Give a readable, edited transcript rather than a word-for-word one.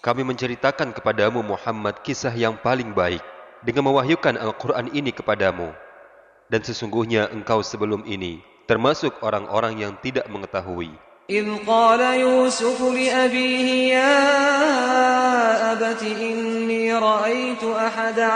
Kami menceritakan kepadamu Muhammad kisah yang paling baik dengan mewahyukan Al-Quran ini kepadamu. Dan sesungguhnya engkau sebelum ini termasuk orang-orang yang tidak mengetahui. إذ قال يوسف لأبيه يا أبت إني رأيت أحد